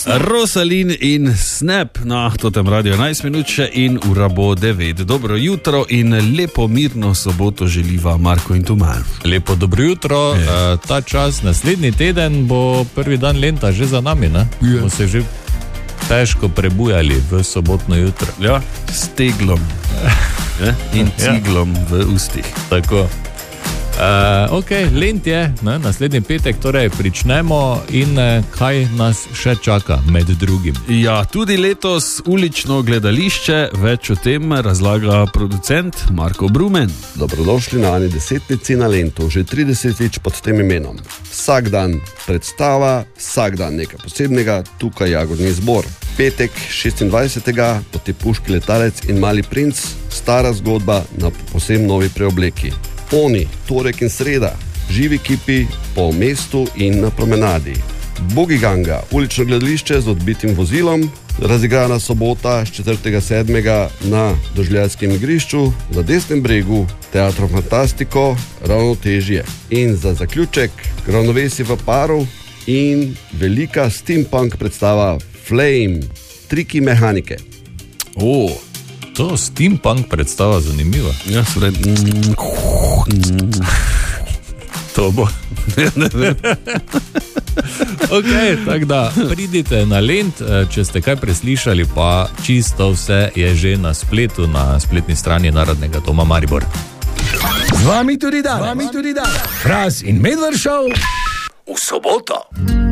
Rosalin in Snap na totem radio 11 minut še in ura bo 9. Dobro jutro in lepo mirno soboto želiva Marko in Tomaž. Lepo dobro jutro, ta čas naslednji teden bo prvi dan Lenta že za nami, ne? Bomo se že težko prebujali v sobotno jutro. Ja, s teglom in ciglom v ustih. Tako. Ok, Lent je, ne, naslednji petek, torej pričnemo in kaj nas še čaka med drugim? Ja, tudi letos ulično gledališče, več o tem razlaga producent Marko Brumen. Dobrodošli na Ani desetnici na Lentu, že 30-tič pod tem imenom. Vsak dan predstava, vsak dan nekaj posebnega, tukaj Jagodni zbor. Petek 26. Potepuški letalec in Mali princ, stara zgodba na posebno novi preobleki. Oni, torek in sreda, živi kipi po mestu in na promenadi. Bogiganga, ulično gledališče z odbitim vozilom, razigrana sobota 4.7. na Doživljanskem igrišču, na desnem bregu Teatro Fantastiko, Ravnotežje. In za zaključek, Ravnovesje v paru in velika steampunk predstava Flame, triki mehanike. To steampunk predstava zanimiva. Ja, to bo. Ne vem. Ok, tako da pridite na Lent, če ste kaj preslišali, pa čisto vse je že na spletu, na spletni strani Narodnega doma Maribor. Z vami tudi dan. Fras in Medved Show v soboto.